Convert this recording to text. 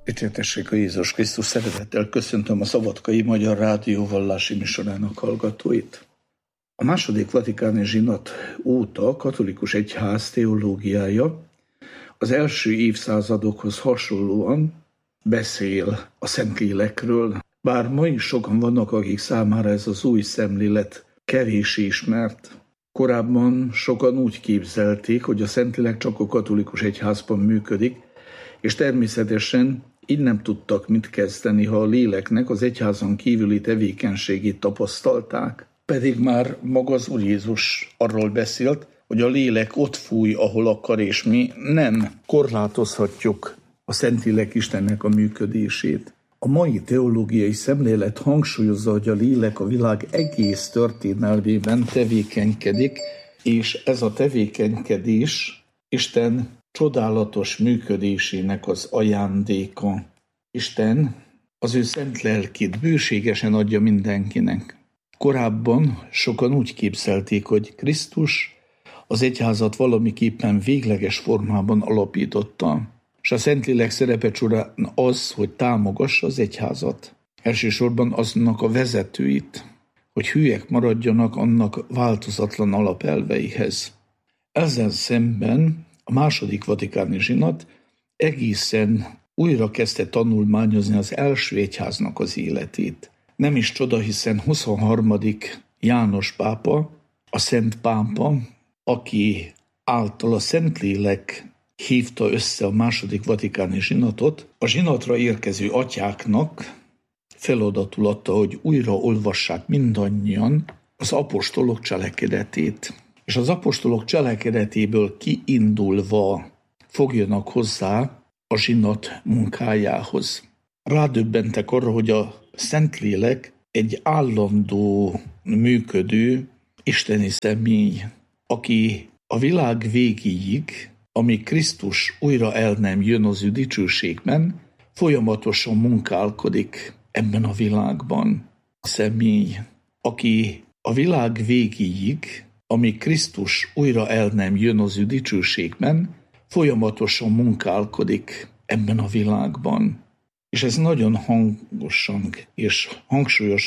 Dicsértessék a Jézus Krisztus, szeretettel köszöntöm a Szabadkai Magyar Rádió vallási műsorának hallgatóit. A második vatikáni zsinat óta a katolikus egyház teológiája az első évszázadokhoz hasonlóan beszél a Szentlélekről, bár ma is sokan vannak, akik számára ez az új szemlélet kevés ismert. Korábban sokan úgy képzelték, hogy a Szentlélek csak a katolikus egyházban működik, és természetesen így nem tudtak mit kezdeni, ha a léleknek az egyházon kívüli tevékenységét tapasztalták. Pedig már maga az Úr Jézus arról beszélt, hogy a lélek ott fúj, ahol akar, és mi nem korlátozhatjuk a Szentlélek Istennek a működését. A mai teológiai szemlélet hangsúlyozza, hogy a lélek a világ egész történelmében tevékenykedik, és ez a tevékenykedés Isten csodálatos működésének az ajándéka. Isten az ő szent lelkét bőségesen adja mindenkinek. Korábban sokan úgy képzelték, hogy Krisztus az egyházat valamiképpen végleges formában alapította, és a Szentlélek szerepe során az, hogy támogassa az egyházat. Elsősorban aznak a vezetőit, hogy hülyek maradjanak annak változatlan alapelveihez. Ezzel szemben a második vatikáni zsinat egészen újra kezdte tanulmányozni az első egyháznak az életét. Nem is csoda, hiszen 23. János pápa, a Szent Pápa, aki által a Szentlélek hívta össze a második vatikáni zsinatot, a zsinatra érkező atyáknak feladatul adta, hogy újra olvassák mindannyian az apostolok cselekedetét. És az apostolok cselekedetéből kiindulva fogjanak hozzá a zsinat munkájához. Rádöbbentek arra, hogy a Szentlélek egy állandó, működő isteni személy, aki a világ végéig, amíg Krisztus újra el nem jön az ő dicsőségben, folyamatosan munkálkodik ebben a világban. A személy, aki a világ végéig, amíg Krisztus újra el nem jön az ő dicsőségben, folyamatosan munkálkodik ebben a világban. És ez nagyon hangosan és hangsúlyosan